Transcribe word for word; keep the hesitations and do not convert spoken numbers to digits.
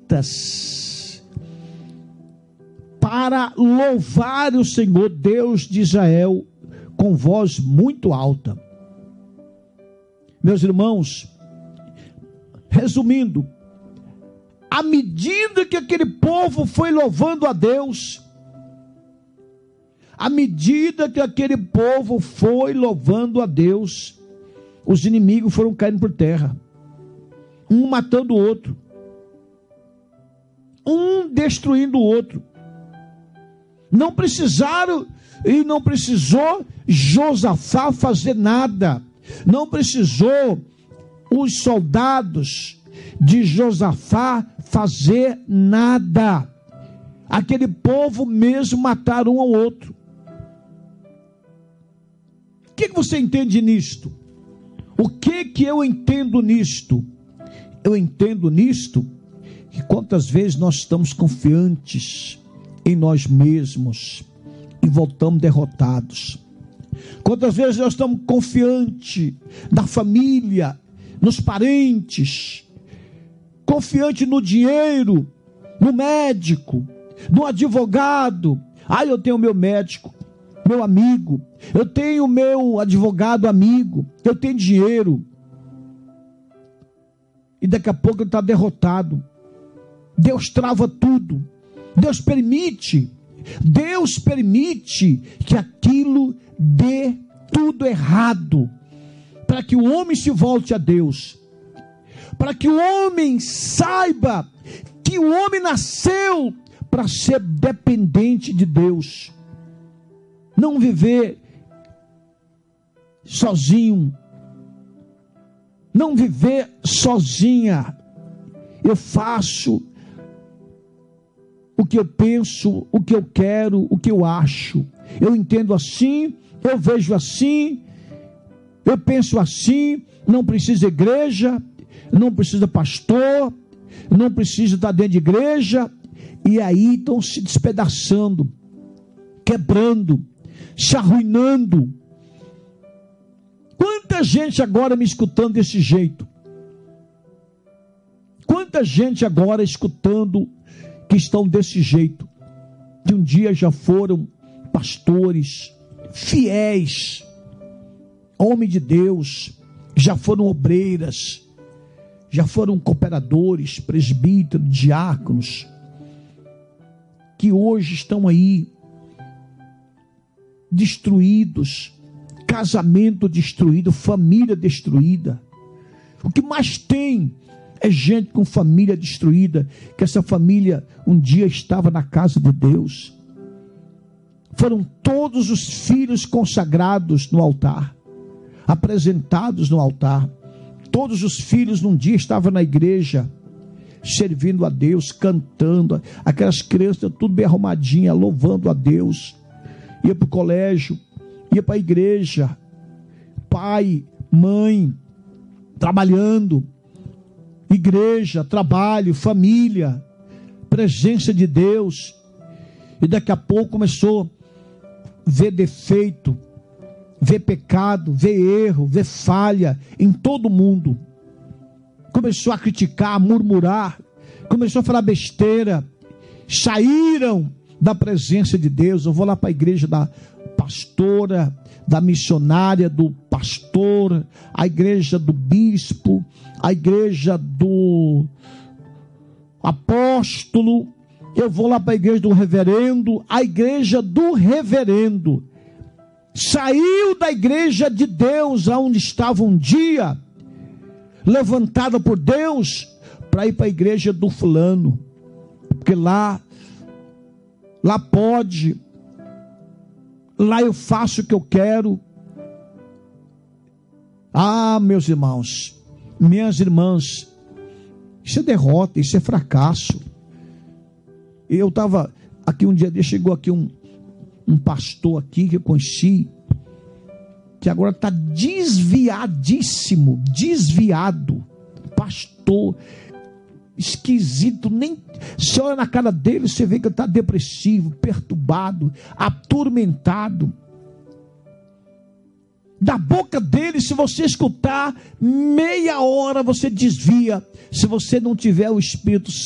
trombetas para louvar o Senhor Deus de Israel com voz muito alta. Meus irmãos, resumindo, à medida que aquele povo foi louvando a Deus, à medida que aquele povo foi louvando a Deus, os inimigos foram caindo por terra, um matando o outro, um destruindo o outro. Não precisaram e não precisou Josafá fazer nada, não precisou os soldados de Josafá fazer nada. Aquele povo mesmo mataram um ao outro. O que, que você entende nisto? O que que eu entendo nisto? Eu entendo nisto que quantas vezes nós estamos confiantes em nós mesmos e voltamos derrotados. Quantas vezes nós estamos confiantes na família, nos parentes, confiante no dinheiro, no médico, no advogado. Ah, eu tenho meu médico, meu amigo, eu tenho meu advogado amigo, eu tenho dinheiro. E daqui a pouco ele está derrotado. Deus trava tudo. Deus permite, Deus permite que aquilo dê tudo errado, para que o homem se volte a Deus, para que o homem saiba que o homem nasceu para ser dependente de Deus, não viver sozinho, não viver sozinha. Eu faço o que eu penso, o que eu quero, o que eu acho. Eu entendo assim, eu vejo assim, eu penso assim. Não precisa igreja, não precisa pastor, não precisa estar dentro de igreja. E aí estão se despedaçando, quebrando, se arruinando. Quanta gente agora me escutando desse jeito? Quanta gente agora escutando que estão desse jeito, que um dia já foram pastores, fiéis, homem de Deus, já foram obreiras, já foram cooperadores, presbíteros, diáconos, que hoje estão aí destruídos, casamento destruído, família destruída. O que mais tem é gente com família destruída, que essa família um dia estava na casa de Deus. Foram todos os filhos consagrados no altar, apresentados no altar. Todos os filhos num dia estavam na igreja, servindo a Deus, cantando. Aquelas crianças tudo bem arrumadinhas, louvando a Deus. Ia para o colégio, ia para a igreja, pai, mãe, trabalhando. Igreja, trabalho, família, presença de Deus. E daqui a pouco começou a ver defeito, ver pecado, ver erro, ver falha em todo mundo. Começou a criticar, a murmurar, começou a falar besteira. Saíram da presença de Deus. Eu vou lá para a igreja da pastora, da missionária, do pastor, a igreja do bispo, a igreja do apóstolo. Eu vou lá para a igreja do reverendo, a igreja do reverendo. Saiu da igreja de Deus, aonde estava um dia, levantada por Deus, para ir para a igreja do fulano, porque lá, lá pode, lá eu faço o que eu quero. Ah, meus irmãos, minhas irmãs, isso é derrota, isso é fracasso. Eu estava aqui um dia, chegou aqui um, um pastor aqui que eu conheci, que agora está desviadíssimo, desviado, pastor, esquisito, nem, você olha na cara dele, você vê que ele está depressivo, perturbado, atormentado. Da boca dele, se você escutar meia hora, você desvia, se você não tiver o Espírito